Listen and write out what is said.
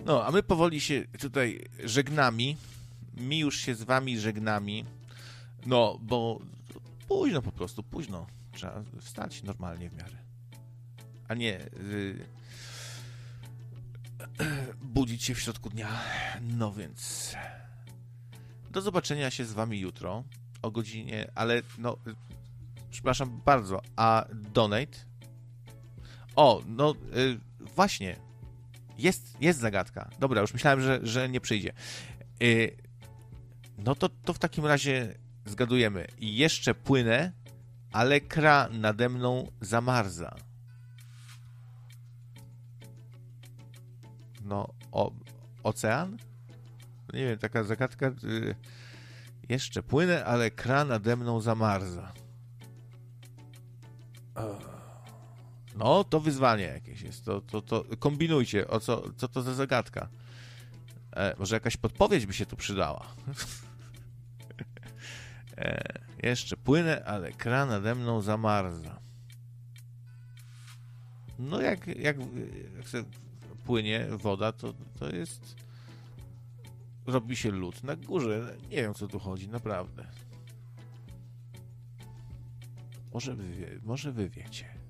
No, a my powoli się tutaj żegnamy. Mi już się z wami żegnamy. No, bo późno po prostu, późno. Trzeba wstać normalnie w miarę. A nie budzić się w środku dnia. No więc do zobaczenia się z wami jutro o godzinie, ale no przepraszam bardzo, a donate? O, no właśnie, jest zagadka. Dobra, już myślałem, że nie przyjdzie. No to w takim razie zgadujemy. Jeszcze płynę, ale kra nade mną zamarza. No, ocean? Nie wiem, taka zagadka. Jeszcze płynę, ale kra nade mną zamarza. No, to wyzwanie jakieś jest. To kombinujcie, co to za zagadka. Może jakaś podpowiedź by się tu przydała. Jeszcze płynę, ale kra nade mną zamarza. No jak płynie woda, to jest... Robi się lód na górze. Nie wiem, co tu chodzi, naprawdę. Może wy wiecie.